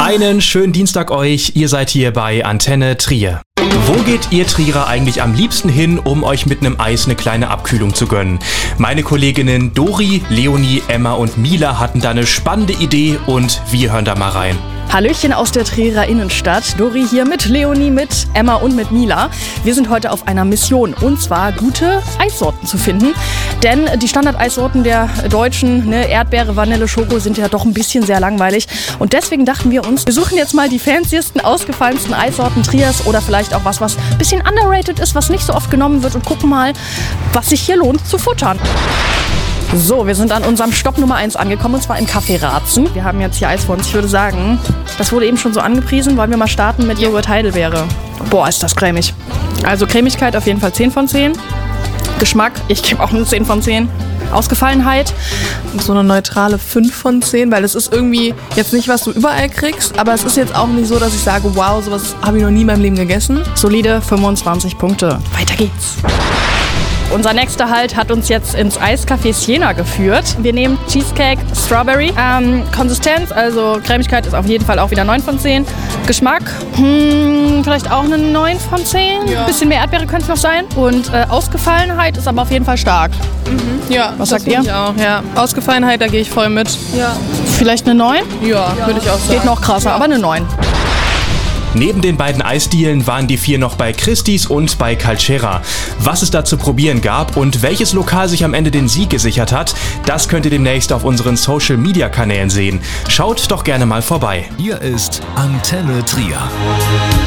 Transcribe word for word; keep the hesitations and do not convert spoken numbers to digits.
Einen schönen Dienstag euch, ihr seid hier bei Antenne Trier. Wo geht ihr Trierer eigentlich am liebsten hin, um euch mit einem Eis eine kleine Abkühlung zu gönnen? Meine Kolleginnen Dori, Leonie, Emma und Mila hatten da eine spannende Idee und wir hören da mal rein. Hallöchen aus der Trierer Innenstadt. Dori hier mit Leonie, mit Emma und mit Mila. Wir sind heute auf einer Mission, und zwar gute Eissorten zu finden. Denn die Standard-Eissorten der Deutschen, ne, Erdbeere, Vanille, Schoko, sind ja doch ein bisschen sehr langweilig. Und deswegen dachten wir uns, wir suchen jetzt mal die fanciesten, ausgefallensten Eissorten Triers oder vielleicht auch was, was ein bisschen underrated ist, was nicht so oft genommen wird, und gucken mal, was sich hier lohnt zu futtern. So, wir sind an unserem Stopp Nummer eins angekommen, und zwar im Café Ratzen. Wir haben jetzt hier Eis vor uns. Ich würde sagen, das wurde eben schon so angepriesen. Wollen wir mal starten mit Joghurt Heidelbeere? Boah, ist das cremig. Also Cremigkeit auf jeden Fall zehn von zehn. Geschmack, ich gebe auch eine zehn von zehn. Ausgefallenheit? So eine neutrale fünf von zehn, weil es ist irgendwie jetzt nicht, was du überall kriegst, aber es ist jetzt auch nicht so, dass ich sage, wow, sowas habe ich noch nie in meinem Leben gegessen. Solide fünfundzwanzig Punkte. Weiter geht's. Unser nächster Halt hat uns jetzt ins Eiscafé Siena geführt. Wir nehmen Cheesecake Strawberry. Ähm, Konsistenz, also Cremigkeit, ist auf jeden Fall auch wieder neun von zehn. Geschmack, hm, vielleicht auch eine neun von zehn. Ja. Bisschen mehr Erdbeere könnte es noch sein. Und äh, Ausgefallenheit ist aber auf jeden Fall stark. Mhm. Ja, was das sagt ihr? Ich auch, ja. Ausgefallenheit, da gehe ich voll mit. Ja. Vielleicht eine neun? Ja, ja. Würde ich auch sagen. Geht noch krasser, ja. Aber eine neun. Neben den beiden Eisdielen waren die vier noch bei Christie's und bei Calcera. Was es da zu probieren gab und welches Lokal sich am Ende den Sieg gesichert hat, das könnt ihr demnächst auf unseren Social-Media-Kanälen sehen. Schaut doch gerne mal vorbei. Hier ist Antenne Trier.